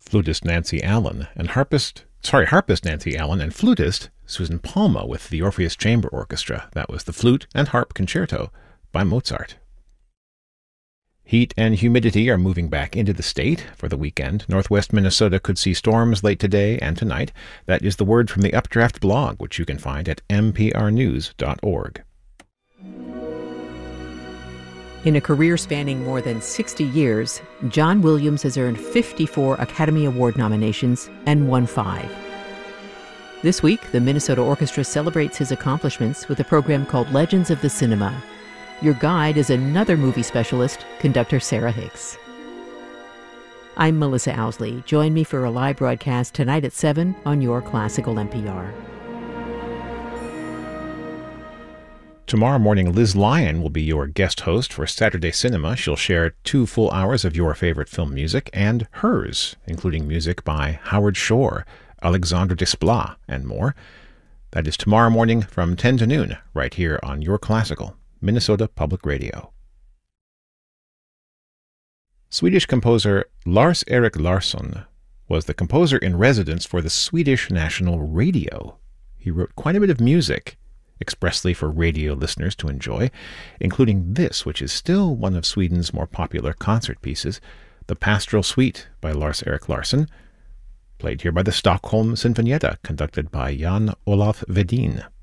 flutist Nancy Allen and harpist Nancy Allen and flutist Susan Palma with the Orpheus Chamber Orchestra. That was the Flute and Harp Concerto by Mozart. Heat and humidity are moving back into the state for the weekend. Northwest Minnesota could see storms late today and tonight. That is the word from the Updraft blog, which you can find at mprnews.org. In a career spanning more than 60 years, John Williams has earned 54 Academy Award nominations and won 5. This week, the Minnesota Orchestra celebrates his accomplishments with a program called Legends of the Cinema. Your guide is another movie specialist, conductor Sarah Hicks. I'm Melissa Owsley. Join me for a live broadcast tonight at 7 on your Classical NPR. Tomorrow morning, Liz Lyon will be your guest host for Saturday Cinema. She'll share 2 full hours of your favorite film music and hers, including music by Howard Shore, Alexandre Desplat, and more. That is tomorrow morning from 10 to noon, right here on Your Classical, Minnesota Public Radio. Swedish composer Lars-Erik Larsson was the composer in residence for the Swedish National Radio. He wrote quite a bit of music expressly for radio listeners to enjoy, including this, which is still one of Sweden's more popular concert pieces, the Pastoral Suite by Lars-Erik Larsson, played here by the Stockholm Sinfonietta, conducted by Jan Olaf Vedin.